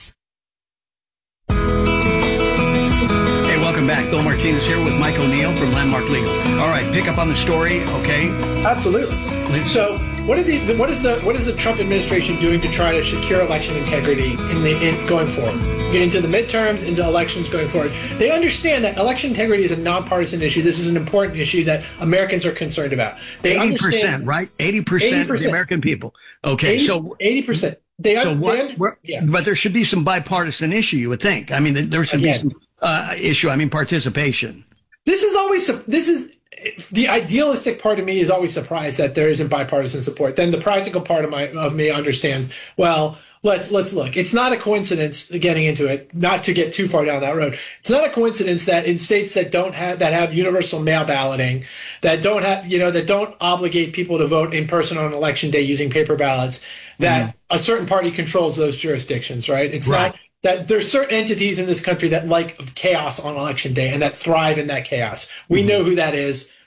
Hey, welcome back. Bill Martinez here with Mike O'Neill from Landmark Legal. All right, pick up on the story, okay? Absolutely. So, what are the what is the what is the Trump administration doing to try to secure election integrity in the in going forward, into the midterms, into elections going forward? They understand that election integrity is a nonpartisan issue. This is an important issue that Americans are concerned about. They eighty percent, right? Eighty percent of the American people. Okay, eighty, so eighty percent. They so what? They, yeah. But there should be some bipartisan issue, you would think. I mean, there should Again, be some uh, issue. I mean, participation. This is always this is the idealistic part of me is always surprised that there isn't bipartisan support. Then the practical part of my of me understands. Well, let's let's look. It's not a coincidence. Getting into it, not to get too far down that road. It's not a coincidence that in states that don't have that have universal mail balloting, that don't have you know that don't obligate people to vote in person on election day using paper ballots, that mm. a certain party controls those jurisdictions. Right? It's right. not that there's certain entities in this country that like chaos on election day and that thrive in that chaos. We mm-hmm. know who that is.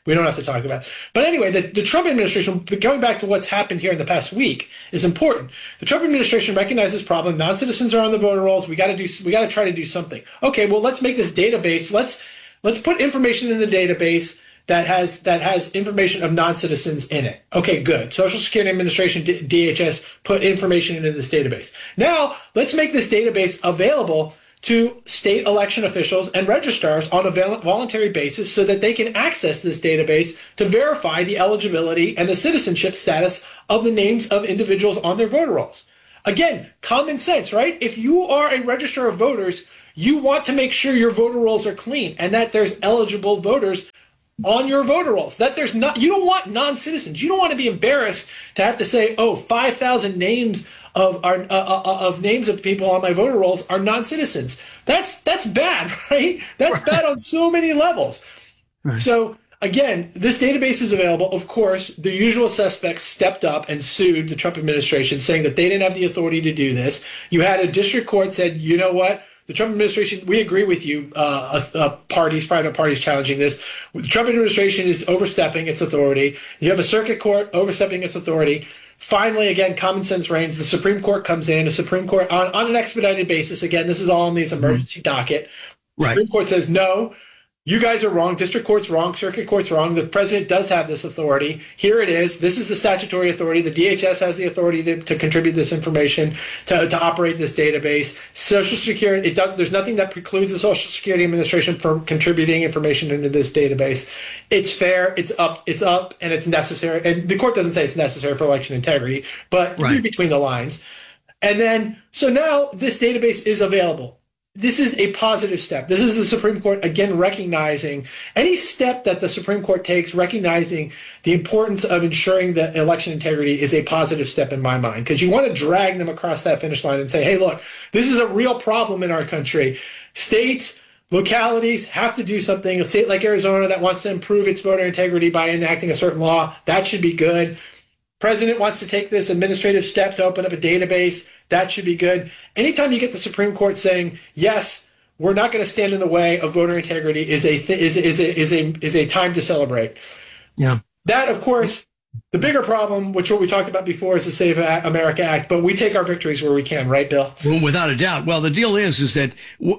We don't have to talk about it. But anyway, the, the Trump administration, going back to what's happened here in the past week, is important. The Trump administration recognized this problem. Non-citizens are on the voter rolls. We got to do. We got to try to do something. Okay, well, let's make this database. Let's let's put information in the database that has that has information of non-citizens in it. Okay, good. Social Security Administration, D- DHS, put information into this database. Now, let's make this database available to state election officials and registrars on a voluntary basis so that they can access this database to verify the eligibility and the citizenship status of the names of individuals on their voter rolls. Again, common sense, right? If you are a registrar of voters, you want to make sure your voter rolls are clean and that there's eligible voters on your voter rolls, that there's not, you don't want non-citizens. You don't want to be embarrassed to have to say, oh, five thousand names of our, uh, uh, of names of people on my voter rolls are non-citizens. That's, that's bad, right? That's right. Bad on so many levels. Right. So again, this database is available. Of course, the usual suspects stepped up and sued the Trump administration, saying that they didn't have the authority to do this. You had a district court said, you know what? The Trump administration, we agree with you, uh, uh, parties, private parties challenging this. The Trump administration is overstepping its authority. You have a circuit court overstepping its authority. Finally, again, common sense reigns. The Supreme Court comes in. The Supreme Court, on, on an expedited basis, again, this is all on this emergency mm-hmm. docket. The right. Supreme Court says, no, you guys are wrong. District court's wrong. Circuit court's wrong. The president does have this authority. Here it is. This is the statutory authority. The D H S has the authority to, to contribute this information, to, to operate this database. Social Security, it does, there's nothing that precludes the Social Security Administration from contributing information into this database. It's fair. It's up. It's up, and it's necessary. And the court doesn't say it's necessary for election integrity, but right. read between the lines. And then, so now this database is available. This is a positive step. This is the Supreme Court, again, recognizing any step that the Supreme Court takes, recognizing the importance of ensuring that election integrity is a positive step in my mind. Because you want to drag them across that finish line and say, hey, look, this is a real problem in our country. States, localities have to do something. A state like Arizona that wants to improve its voter integrity by enacting a certain law, that should be good. President wants to take this administrative step to open up a database. That should be good. Anytime you get the Supreme Court saying, yes, we're not going to stand in the way of voter integrity is a, th- is, is, a, is, a, is a time to celebrate. Yeah. That, of course, the bigger problem, which what we talked about before, is the Save America Act. But we take our victories where we can, right, Bill? Well, without a doubt. Well, the deal is, is that w-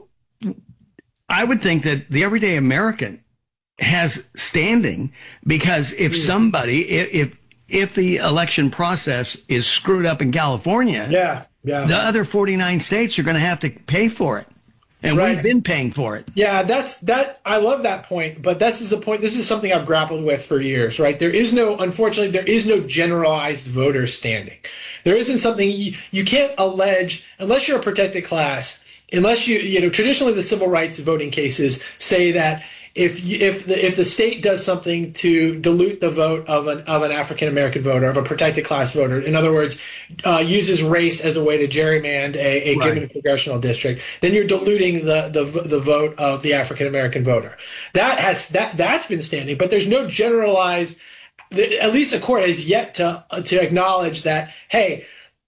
I would think that the everyday American has standing because if mm. somebody, if, if If the election process is screwed up in California, yeah, yeah. the other forty-nine states are going to have to pay for it. And right. we've been paying for it. Yeah, that's that. I love that point. But this is a point. This is something I've grappled with for years, right? There is no, unfortunately, there is no generalized voter standing. There isn't something you, you can't allege unless you're a protected class, unless you, you know, traditionally the civil rights voting cases say that If if the if the state does something to dilute the vote of an of an African American voter, of a protected class voter, in other words, uh, uses race as a way to gerrymander a, a right. given congressional district, then you're diluting the the the vote of the African American voter. That has that that's been standing, but there's no generalized. At least the court has yet to to acknowledge that. Hey,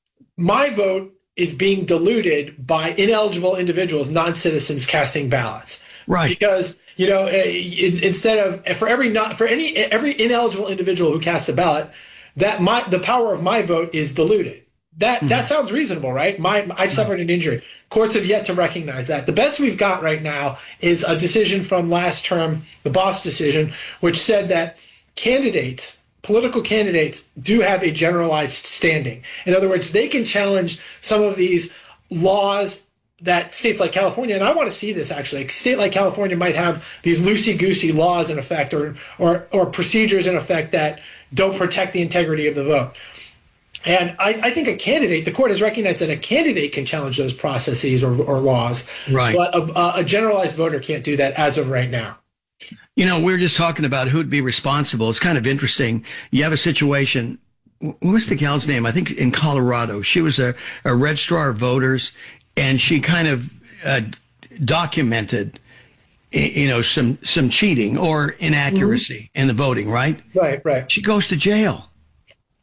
my vote is being diluted by ineligible individuals, non-citizens casting ballots. Right. Because, you know, instead of for every not for any every ineligible individual who casts a ballot, that my the power of my vote is diluted. That mm-hmm. that sounds reasonable, right? My I suffered an injury. Courts have yet to recognize that. The best we've got right now is a decision from last term, the Boss decision, which said that candidates, political candidates, do have a generalized standing. In other words, they can challenge some of these laws that states like California, and I want to see this actually, a state like California might have these loosey-goosey laws in effect or, or, or procedures in effect that don't protect the integrity of the vote. And I, I think a candidate, the court has recognized that a candidate can challenge those processes or, or laws, right. but a, a generalized voter can't do that as of right now. You know, we're just talking about who'd be responsible. It's kind of interesting. You have a situation, what was the gal's name? I think in Colorado. She was a, a registrar of voters, and she kind of uh, documented, you know, some some cheating or inaccuracy mm-hmm. in the voting, right? Right, right. She goes to jail.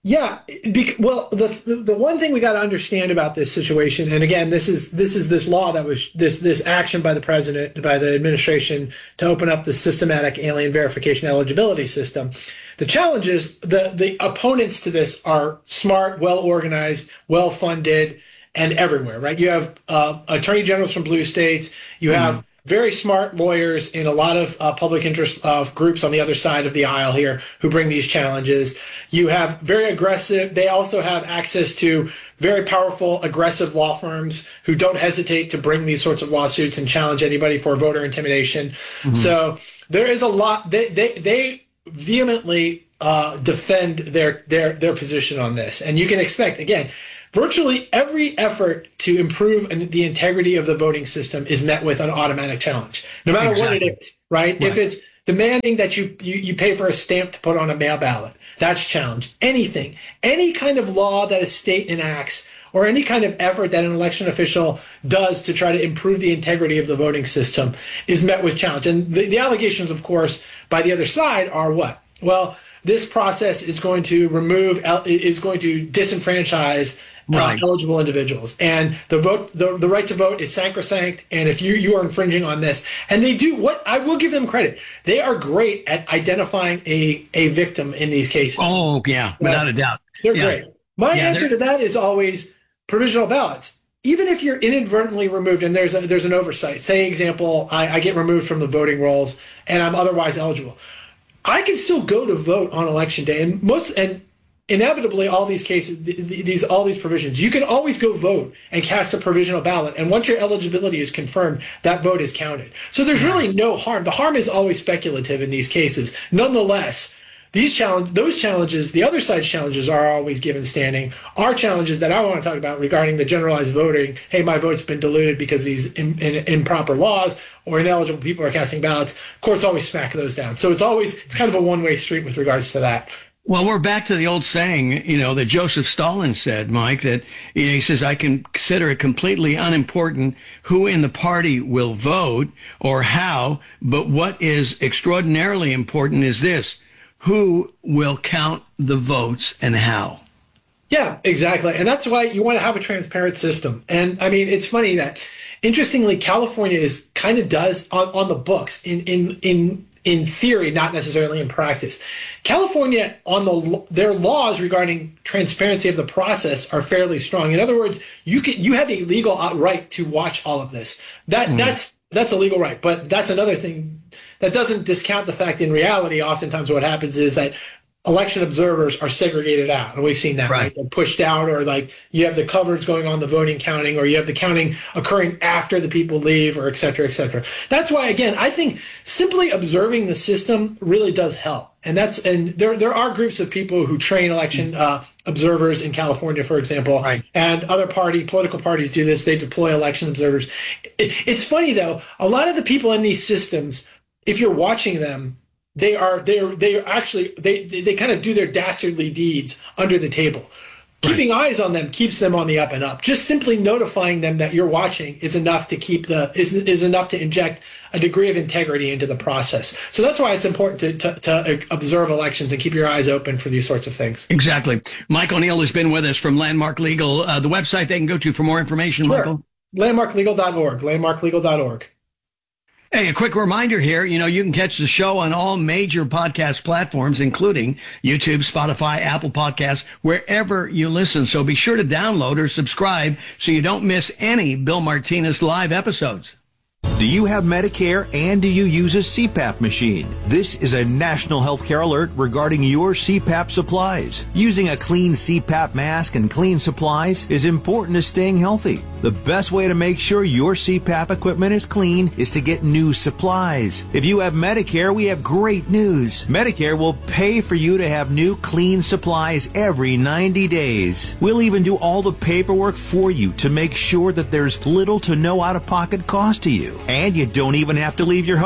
Yeah, bec- well, the the one thing we got to understand about this situation, and again, this is this is this law that was this this action by the president, by the administration to open up the systematic alien verification eligibility system. The challenge is the the opponents to this are smart, well organized, well funded, and everywhere. Right? You have uh, attorney generals from blue states. You have mm-hmm. very smart lawyers in a lot of uh, public interest uh, groups on the other side of the aisle here who bring these challenges. You have very aggressive, they also have access to very powerful, aggressive law firms who don't hesitate to bring these sorts of lawsuits and challenge anybody for voter intimidation. Mm-hmm. So there is a lot, they, they, they vehemently uh, defend their, their, their position on this. And you can expect, again, virtually every effort to improve the integrity of the voting system is met with an automatic challenge, no matter exactly. what it is, right? right? If it's demanding that you, you, you pay for a stamp to put on a mail ballot, that's challenged. Anything, any kind of law that a state enacts or any kind of effort that an election official does to try to improve the integrity of the voting system is met with challenge. And the, the allegations, of course, by the other side are what? Well, this process is going to remove, is going to disenfranchise Right. Uh, eligible individuals, and the vote, the, the right to vote is sacrosanct. And if you you are infringing on this, and they do what I will give them credit, they are great at identifying a a victim in these cases. Oh yeah, without uh, a doubt, they're yeah. great. My yeah, answer to that is always provisional ballots. Even if you're inadvertently removed, and there's a, there's an oversight. Say, example, I, I get removed from the voting rolls, and I'm otherwise eligible. I can still go to vote on election day, and most and. Inevitably, all these cases, these all these provisions, you can always go vote and cast a provisional ballot. And once your eligibility is confirmed, that vote is counted. So there's really no harm. The harm is always speculative in these cases. Nonetheless, these challenge, those challenges, the other side's challenges are always given standing. Our challenges that I want to talk about regarding the generalized voting, hey, my vote's been diluted because these in, in, improper laws or ineligible people are casting ballots, courts always smack those down. So it's always, it's kind of a one-way street with regards to that. Well, we're back to the old saying, you know, that Joseph Stalin said, Mike, that, you know, he says, I can consider it completely unimportant who in the party will vote or how, but what is extraordinarily important is this, who will count the votes and how. Yeah, exactly. And that's why you want to have a transparent system. And I mean, it's funny that, interestingly, California is kind of does on, on the books in, in, in, in theory, not necessarily in practice. California, on the their laws regarding transparency of the process are fairly strong. In other words, you can you have a legal right to watch all of this. That mm. that's that's a legal right. But that's another thing that doesn't discount the fact in reality, oftentimes what happens is that election observers are segregated out. And we've seen that, right? right? They're pushed out, or like you have the coverage going on the voting counting, or you have the counting occurring after the people leave, or et cetera, et cetera. That's why, again, I think simply observing the system really does help. And that's, and there, there are groups of people who train election uh, observers in California, for example, right. and other party, political parties do this. They deploy election observers. It, it's funny though, a lot of the people in these systems, if you're watching them, They are they are they are actually they they kind of do their dastardly deeds under the table. Right. Keeping eyes on them keeps them on the up and up. Just simply notifying them that you're watching is enough to keep the is is enough to inject a degree of integrity into the process. So that's why it's important to, to, to observe elections and keep your eyes open for these sorts of things. Exactly. Mike O'Neill has been with us from Landmark Legal. Uh, the website they can go to for more information, sure. Michael? landmark legal dot org. landmark legal dot org. Hey, a quick reminder here, you know, you can catch the show on all major podcast platforms, including YouTube, Spotify, Apple Podcasts, wherever you listen. So be sure to download or subscribe so you don't miss any Bill Martinez live episodes. Do you have Medicare and do you use a C PAP machine? This is a national healthcare alert regarding your C PAP supplies. Using a clean C PAP mask and clean supplies is important to staying healthy. The best way to make sure your C PAP equipment is clean is to get new supplies. If you have Medicare, we have great news. Medicare will pay for you to have new clean supplies every ninety days. We'll even do all the paperwork for you to make sure that there's little to no out-of-pocket cost to you. And you don't even have to leave your home.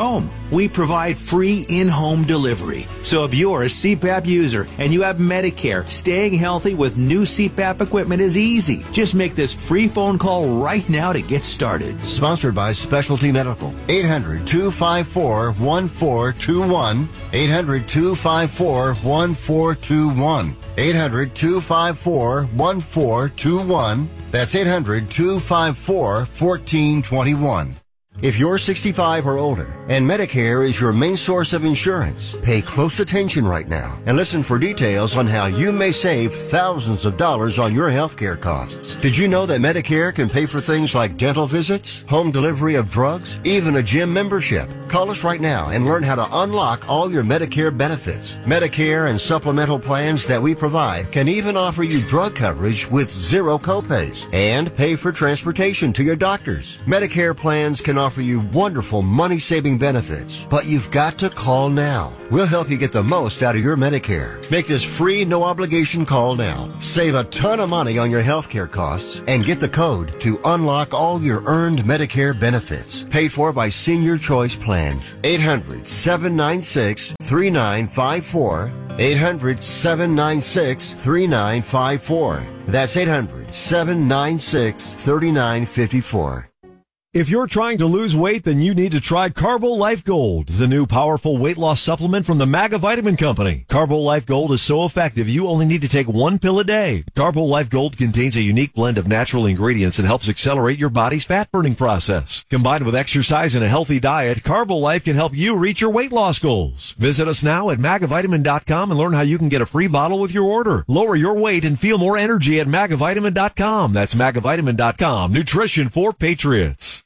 We provide free in-home delivery. So if you're a C PAP user and you have Medicare, staying healthy with new C PAP equipment is easy. Just make this free phone call right now to get started. Sponsored by Specialty Medical. eight hundred, two five four, one four two one. eight hundred, two five four, one four two one. eight hundred, two five four, one four two one. That's eight hundred, two five four, one four two one. If you're sixty-five or older and Medicare is your main source of insurance, pay close attention right now and listen for details on how you may save thousands of dollars on your healthcare costs. Did you know that Medicare can pay for things like dental visits, home delivery of drugs, even a gym membership? Call us right now and learn how to unlock all your Medicare benefits. Medicare and supplemental plans that we provide can even offer you drug coverage with zero copays and pay for transportation to your doctors. Medicare plans can offer you wonderful money-saving benefits, but you've got to call now. We'll help you get the most out of your Medicare. Make this free, no-obligation call now. Save a ton of money on your healthcare costs and get the code to unlock all your earned Medicare benefits. Paid for by Senior Choice Plans. eight hundred, seven nine six, three nine five four. eight hundred, seven nine six, three nine five four. That's eight hundred, seven nine six, three nine five four. If you're trying to lose weight, then you need to try Carbo Life Gold, the new powerful weight loss supplement from the Maga Vitamin Company. Carbo Life Gold is so effective, you only need to take one pill a day. Carbo Life Gold contains a unique blend of natural ingredients that helps accelerate your body's fat-burning process. Combined with exercise and a healthy diet, Carbo Life can help you reach your weight loss goals. Visit us now at maga vitamin dot com and learn how you can get a free bottle with your order. Lower your weight and feel more energy at maga vitamin dot com. That's maga vitamin dot com. Nutrition for Patriots.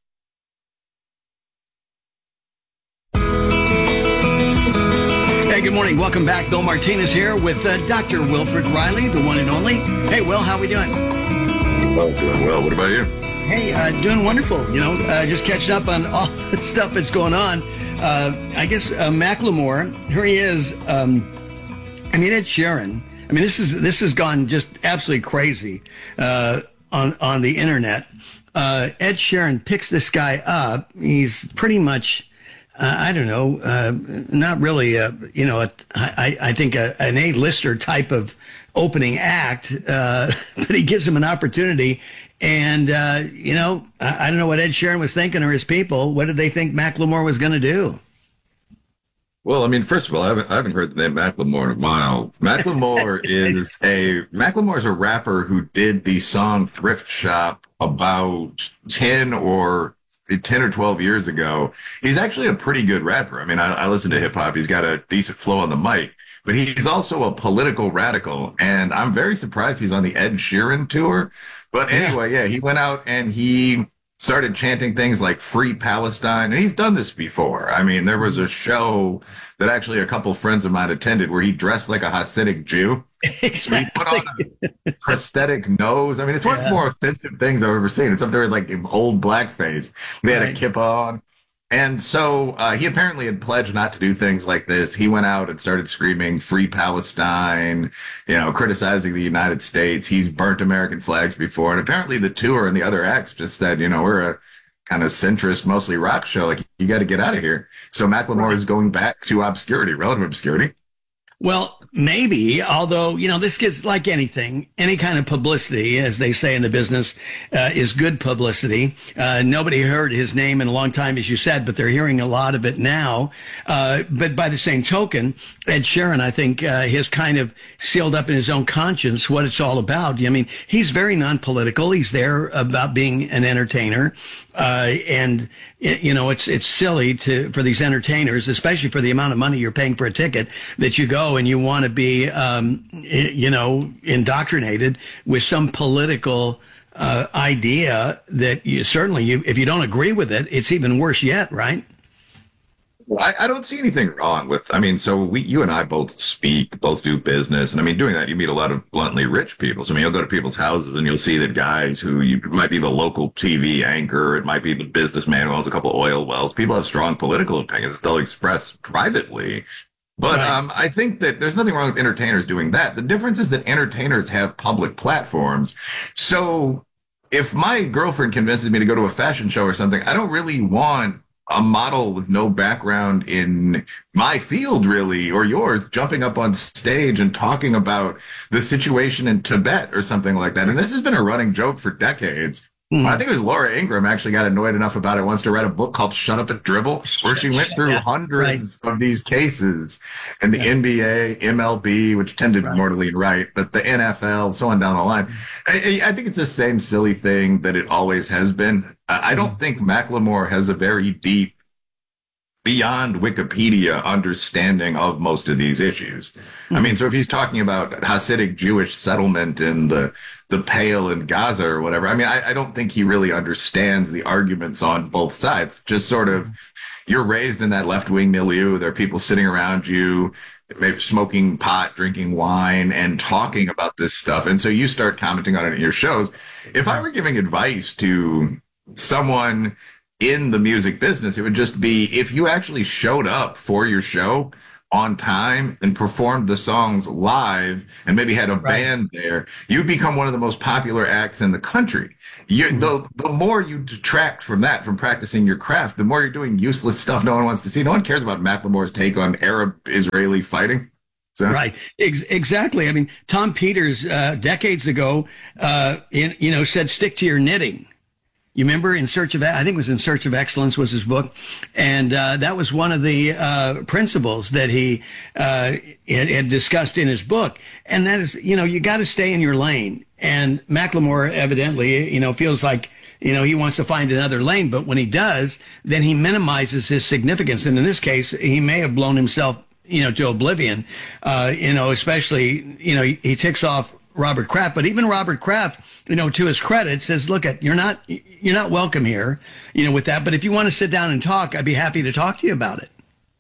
Hey, good morning. Welcome back. Bill Martinez here with uh, Doctor Wilfred Riley, the one and only. Hey, Will, how we doing? Oh, doing well. What about you? Hey, uh, doing wonderful. You know, uh, just catching up on all the stuff that's going on. Uh, I guess uh, Macklemore, here he is. Um, I mean, Ed Sheeran. I mean, this is this has gone just absolutely crazy uh, on on the internet. Uh, Ed Sheeran picks this guy up. He's pretty much. Uh, I don't know, uh, not really, a, you know, a, I, I think a, an A-lister type of opening act, uh, but he gives him an opportunity. And, uh, you know, I, I don't know what Ed Sheeran was thinking or his people. What did they think Macklemore was going to do? Well, I mean, first of all, I haven't, I haven't heard the name Macklemore in a while. Macklemore is a, Macklemore is a rapper who did the song Thrift Shop about ten or ten or twelve years ago. He's actually a pretty good rapper. I mean, I, I listen to hip hop. He's got a decent flow on the mic, but he's also a political radical. And I'm very surprised he's on the Ed Sheeran tour. But anyway, yeah, he went out and he started chanting things like Free Palestine. And he's done this before. I mean, there was a show that actually a couple friends of mine attended where he dressed like a Hasidic Jew. Exactly. He put on a prosthetic nose. I mean, it's one yeah. of the more offensive things I've ever seen. It's up there with like old blackface. They had right. a kippah on. And so uh, he apparently had pledged not to do things like this. He went out and started screaming Free Palestine, you know, criticizing the United States. He's burnt American flags before. And apparently the tour and the other acts just said, you know, we're a kind of centrist, mostly rock show. Like, you got to get out of here. So Macklemore right. is going back to obscurity, relative obscurity. Well, maybe, although, you know, this gets like anything, any kind of publicity, as they say in the business, uh, is good publicity. Uh, nobody heard his name in a long time, as you said, but they're hearing a lot of it now. Uh, but by the same token, Ed Sheeran, I think, uh, has kind of sealed up in his own conscience what it's all about. I mean, he's very non-political. He's there about being an entertainer. Uh, and, you know, it's, it's silly to, for these entertainers, especially for the amount of money you're paying for a ticket, that you go and you want to be, um, you know, indoctrinated with some political, uh, idea that you certainly, you, if you don't agree with it, it's even worse yet, right? Well, I, I don't see anything wrong with, I mean, so we, you and I both speak, both do business. And I mean, doing that, you meet a lot of bluntly rich people. So I mean, you'll go to people's houses and you'll see that guys who you might be the local T V anchor. It might be the businessman who owns a couple oil wells. People have strong political opinions that they'll express privately. But right. um, I think that there's nothing wrong with entertainers doing that. The difference is that entertainers have public platforms. So if my girlfriend convinces me to go to a fashion show or something, I don't really want a model with no background in my field, really, or yours, jumping up on stage and talking about the situation in Tibet or something like that. And this has been a running joke for decades. Mm. I think it was Laura Ingraham actually got annoyed enough about it once to write a book called Shut Up and Dribble, where she went through yeah, hundreds right. of these cases, and the yeah. N B A, M L B, which tended right. more to lean right, but the N F L, so on down the line. I, I think it's the same silly thing that it always has been. I don't think Macklemore has a very deep, beyond Wikipedia understanding of most of these issues. Mm-hmm. I mean, so if he's talking about Hasidic Jewish settlement in the, the Pale in Gaza or whatever, I mean, I, I don't think he really understands the arguments on both sides. Just sort of, you're raised in that left-wing milieu. There are people sitting around you, maybe smoking pot, drinking wine, and talking about this stuff. And so you start commenting on it in your shows. If I were giving advice to someone in the music business, it would just be if you actually showed up for your show on time and performed the songs live and maybe had a right. band there, you'd become one of the most popular acts in the country. You, mm-hmm. the, the more you detract from that, from practicing your craft, the more you're doing useless stuff no one wants to see. No one cares about Macklemore's take on Arab-Israeli fighting. So. Right. Ex- exactly. I mean, Tom Peters, uh, decades ago, uh, in, you know, said, stick to your knitting. You remember In Search of, I think it was In Search of Excellence was his book. And uh, that was one of the uh, principles that he uh, had, had discussed in his book. And that is, you know, you got to stay in your lane. And Macklemore evidently, you know, feels like, you know, he wants to find another lane. But when he does, then he minimizes his significance. And in this case, he may have blown himself, you know, to oblivion, uh, you know, especially, you know, he, he ticks off Robert Kraft, but even Robert Kraft, you know, to his credit, says, look, at you're not you're not welcome here, you know, with that. But if you want to sit down and talk, I'd be happy to talk to you about it.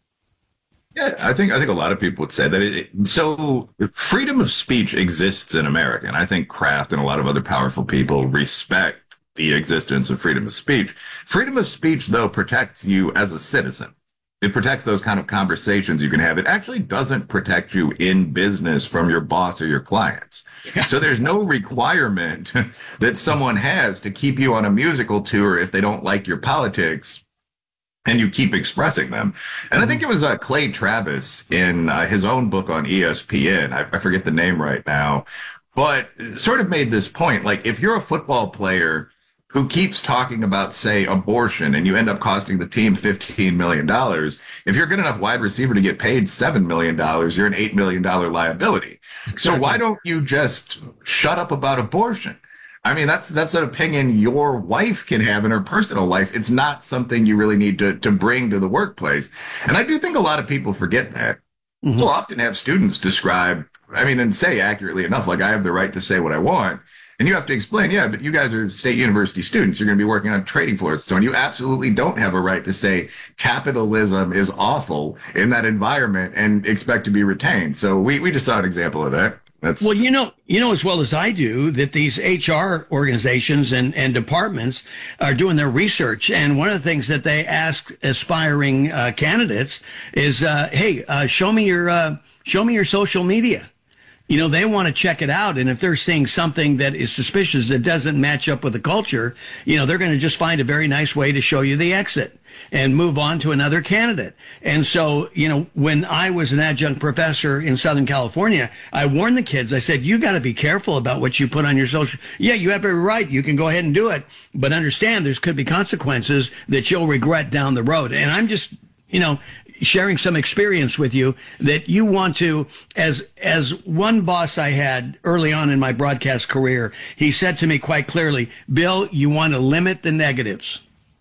Yeah, I think I think a lot of people would say that. It, so freedom of speech exists in America, and I think Kraft and a lot of other powerful people respect the existence of freedom of speech. Freedom of speech, though, protects you as a citizen. It protects those kind of conversations you can have. It actually doesn't protect you in business from your boss or your clients. Yeah. So there's no requirement that someone has to keep you on a musical tour if they don't like your politics and you keep expressing them. And I think it was uh, Clay Travis in uh, his own book on E S P N. I, I forget the name right now, but sort of made this point. Like, if you're a football player who keeps talking about, say, abortion, and you end up costing the team fifteen million dollars, if you're a good enough wide receiver to get paid seven million dollars, you're an eight million dollars liability. Exactly. So why don't you just shut up about abortion? I mean, that's that's an opinion your wife can have in her personal life. It's not something you really need to, to bring to the workplace. And I do think a lot of people forget that. Mm-hmm. We'll often have students describe, I mean, and say accurately enough, like, I have the right to say what I want. And you have to explain, yeah, but you guys are state university students. You're going to be working on trading floors. So you absolutely don't have a right to say capitalism is awful in that environment and expect to be retained. So we, we just saw an example of that. That's well, you know, you know as well as I do that these H R organizations and, and departments are doing their research. And one of the things that they ask aspiring uh, candidates is, uh, hey, uh, show me your uh, show me your social media. You know, they want to check it out. And if they're seeing something that is suspicious that doesn't match up with the culture, you know, they're going to just find a very nice way to show you the exit and move on to another candidate. And so, you know, when I was an adjunct professor in Southern California, I warned the kids. I said, you got to be careful about what you put on your social. Yeah, you have every right. You can go ahead and do it. But understand there could be consequences that you'll regret down the road. And I'm just, you know, sharing some experience with you that you want to, as as one boss I had early on in my broadcast career, he said to me quite clearly, Bill, you want to limit the negatives.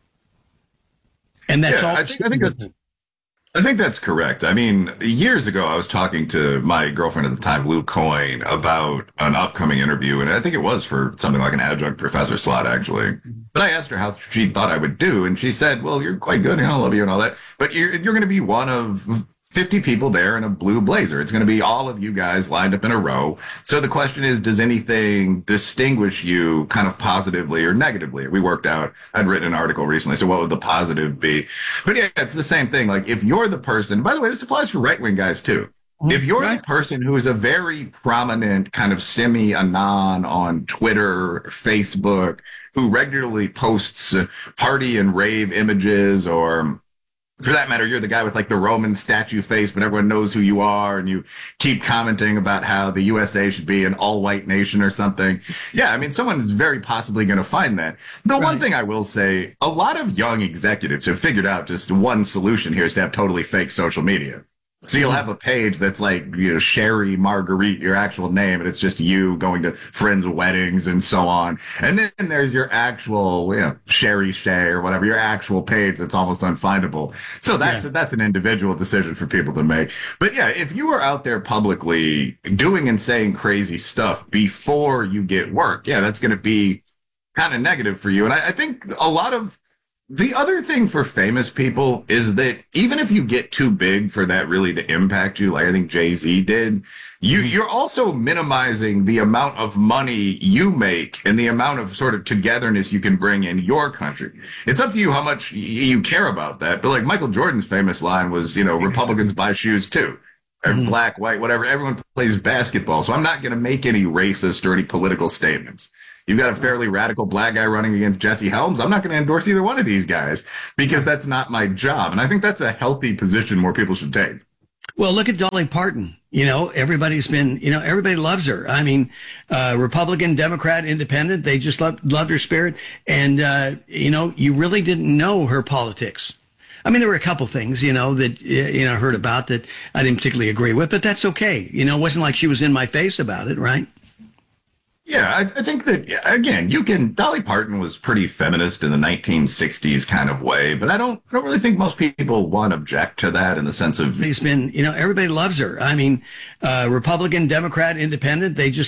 And that's yeah, all. I think, I think that's I think that's correct. I mean, years ago, I was talking to my girlfriend at the time, Lou Coyne, about an upcoming interview, and I think it was for something like an adjunct professor slot, actually. But I asked her how she thought I would do, and she said, well, you're quite good, and I love you and all that, but you're, you're going to be one of fifty people there in a blue blazer. It's going to be all of you guys lined up in a row. So the question is, does anything distinguish you kind of positively or negatively? We worked out, I'd written an article recently, so what would the positive be? But yeah, it's the same thing. Like, if you're the person, by the way, this applies for right-wing guys too. If you're right. a person who is a very prominent kind of semi-anon on Twitter, or Facebook, who regularly posts uh, party and rave images, or for that matter, you're the guy with like the Roman statue face, but everyone knows who you are, and you keep commenting about how the U S A should be an all-white nation or something. Yeah, I mean, someone is very possibly going to find that. The right. one thing I will say, a lot of young executives have figured out just one solution here is to have totally fake social media. So you'll have a page that's like, you know, Sherry Marguerite, your actual name, and it's just you going to friends' weddings and so on. And then there's your actual, you know, Sherry Shay or whatever, your actual page that's almost unfindable. So that's, yeah. that's an individual decision for people to make. But yeah, if you are out there publicly doing and saying crazy stuff before you get work, yeah, that's going to be kind of negative for you. And I, I think a lot of, the other thing for famous people is that even if you get too big for that really to impact you, like I think Jay-Z did, you, you're also minimizing the amount of money you make and the amount of sort of togetherness you can bring in your country. It's up to you how much you care about that. But like Michael Jordan's famous line was, you know, Republicans buy shoes too. Or mm-hmm. black, white, whatever. Everyone plays basketball. So I'm not going to make any racist or any political statements. You've got a fairly radical black guy running against Jesse Helms. I'm not going to endorse either one of these guys because that's not my job. And I think that's a healthy position more people should take. Well, look at Dolly Parton. You know, everybody's been, you know, everybody loves her. I mean, uh, Republican, Democrat, Independent, they just loved, loved her spirit. And, uh, you know, you really didn't know her politics. I mean, there were a couple things, you know, that, you know, heard about that I didn't particularly agree with, but that's okay. You know, it wasn't like she was in my face about it, right? Yeah, I, I think that, again, you can, Dolly Parton was pretty feminist in the nineteen sixties kind of way, but I don't, I don't really think most people, one, object to that in the sense of. He's been, you know, everybody loves her. I mean, uh, Republican, Democrat, Independent, they just